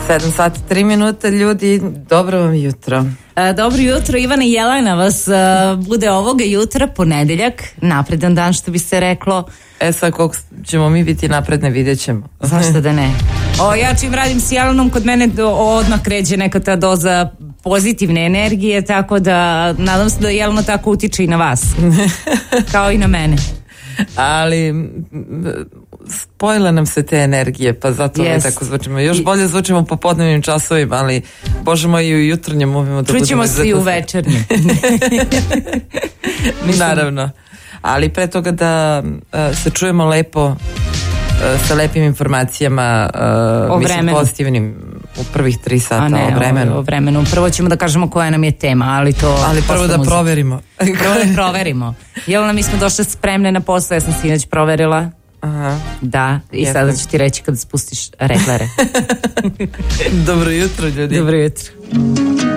7 sati 3 minute, ljudi, dobro vam jutro. Dobro jutro, Ivana i Jelena vas bude ovoga jutra, ponedeljak, napredan dan što bi se reklo. Sad koliko ćemo mi biti napredne, vidjet ćemo. Zašto da ne? Ja čim radim s Jelenom, kod mene odmah kreće neka ta doza pozitivne energije, tako da nadam se da Jelena tako utiče i na vas, kao i na mene. Ali spojile nam se te energije, pa zato mi tako zvučimo. Još bolje zvučimo po popodnevnim časovima, ali Bože moj, i u jutarnjem uvijemo da čućemo svi u večernjem. Naravno. Ali pre toga da se čujemo lepo, sa lepim informacijama, mislim pozitivnim u prvih 3 sata o vremenu. Prvo ćemo da kažemo koja nam je tema, ali prvo da proverimo. Prvo da proverimo. Jelena, mi smo došle spremne na posao, ja sam sinoć proverila. Aha. Da, i sada ću ti reći kada spustiš reglere. Dobro jutro, ljudi. Dobro jutro.